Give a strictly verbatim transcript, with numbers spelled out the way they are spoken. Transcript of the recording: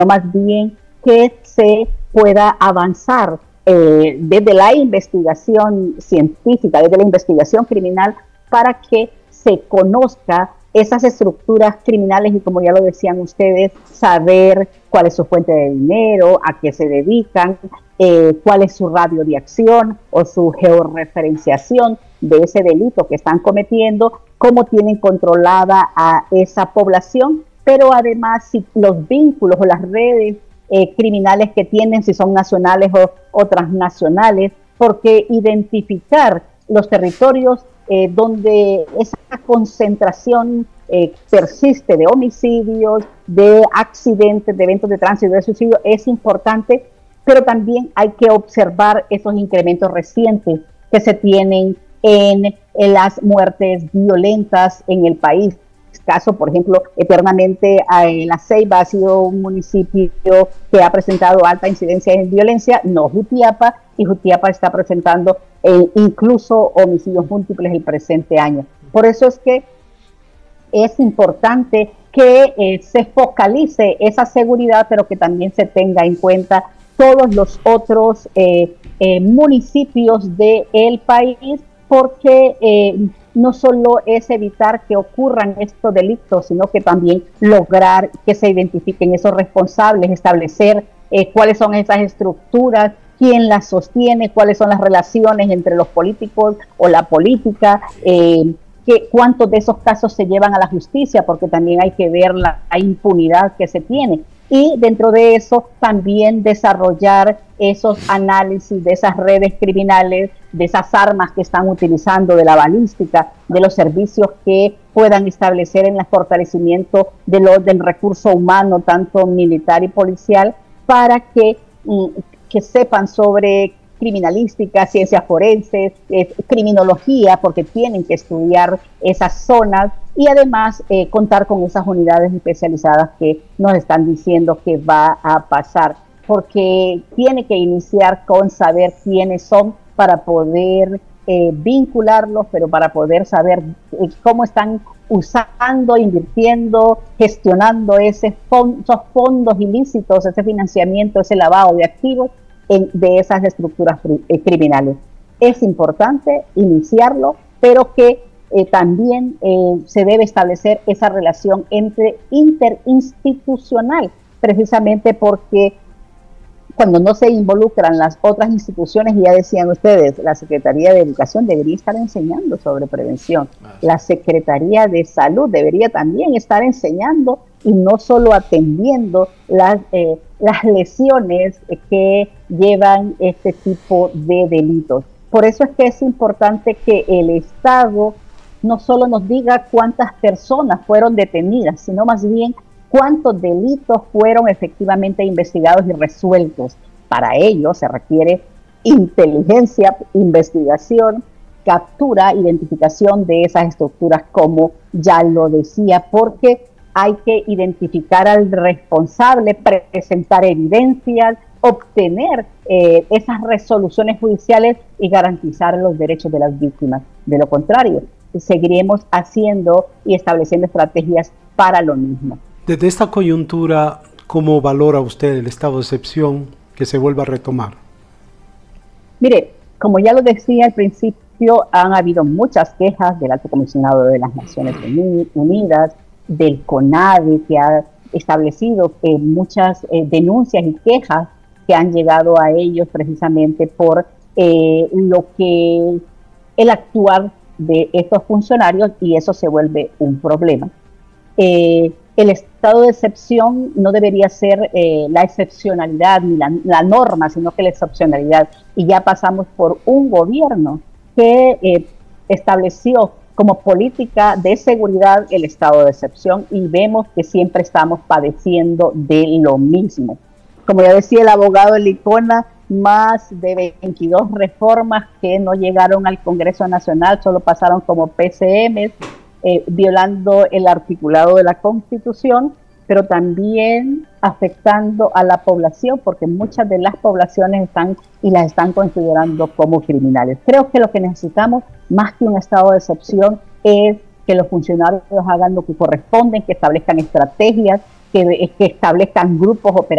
más bien que se pueda avanzar eh, desde la investigación científica, desde la investigación criminal, para que se conozca esas estructuras criminales y, como ya lo decían ustedes, saber cuál es su fuente de dinero, a qué se dedican, eh, cuál es su radio de acción o su georreferenciación de ese delito que están cometiendo, cómo tienen controlada a esa población, pero además si los vínculos o las redes eh, criminales que tienen, si son nacionales o, o transnacionales, porque identificar los territorios eh, donde esa concentración eh, persiste de homicidios, de accidentes, de eventos de tránsito, de suicidio, es importante, pero también hay que observar esos incrementos recientes que se tienen en, en las muertes violentas en el país. Caso, por ejemplo, eternamente eh, La Ceiba ha sido un municipio que ha presentado alta incidencia en violencia, no Jutiapa, y Jutiapa está presentando eh, incluso homicidios múltiples el presente año. Por eso es que es importante que eh, se focalice esa seguridad, pero que también se tenga en cuenta todos los otros eh, eh, municipios del país, porque eh, no solo es evitar que ocurran estos delitos, sino que también lograr que se identifiquen esos responsables, establecer eh, cuáles son esas estructuras, quién las sostiene, cuáles son las relaciones entre los políticos o la política, eh, que, cuántos de esos casos se llevan a la justicia, porque también hay que ver la, la impunidad que se tiene. Y dentro de eso también desarrollar esos análisis de esas redes criminales, de esas armas que están utilizando, de la balística, de los servicios que puedan establecer en el fortalecimiento de lo, del recurso humano, tanto militar y policial, para que, que sepan sobre criminalística, ciencias forenses, eh, criminología, porque tienen que estudiar esas zonas, y además eh, contar con esas unidades especializadas que nos están diciendo que va a pasar, porque tiene que iniciar con saber quiénes son para poder eh, vincularlos, pero para poder saber eh, cómo están usando, invirtiendo, gestionando ese fond- esos fondos ilícitos, ese financiamiento, ese lavado de activos en, de esas estructuras cri- eh, criminales. Es importante iniciarlo, pero que Eh, también eh, se debe establecer esa relación entre interinstitucional, precisamente porque cuando no se involucran las otras instituciones, y ya decían ustedes, la Secretaría de Educación debería estar enseñando sobre prevención, la Secretaría de Salud debería también estar enseñando y no solo atendiendo las, eh, las lesiones que llevan este tipo de delitos. Por eso es que es importante que el Estado no solo nos diga cuántas personas fueron detenidas, sino más bien cuántos delitos fueron efectivamente investigados y resueltos. Para ello se requiere inteligencia, investigación, captura, identificación de esas estructuras, como ya lo decía, porque hay que identificar al responsable, presentar evidencias, obtener eh, esas resoluciones judiciales y garantizar los derechos de las víctimas. De lo contrario, seguiremos haciendo y estableciendo estrategias para lo mismo. Desde esta coyuntura, ¿cómo valora usted el estado de excepción que se vuelva a retomar? Mire, como ya lo decía al principio, han habido muchas quejas del Alto Comisionado de las Naciones Unidas, del CONADE, que ha establecido eh, muchas eh, denuncias y quejas que han llegado a ellos precisamente por eh, lo que el actuar de estos funcionarios, y eso se vuelve un problema. Eh, el estado de excepción no debería ser eh, la excepcionalidad ni la, la norma, sino que la excepcionalidad. Y ya pasamos por un gobierno que eh, estableció como política de seguridad el estado de excepción, y vemos que siempre estamos padeciendo de lo mismo. Como ya decía el abogado Licona, más de veintidós reformas que no llegaron al Congreso Nacional, solo pasaron como P C Ms, eh, violando el articulado de la Constitución, pero también afectando a la población, porque muchas de las poblaciones están y las están considerando como criminales. Creo que lo que necesitamos, más que un estado de excepción, es que los funcionarios hagan lo que corresponden, que establezcan estrategias, que, que establezcan grupos operativos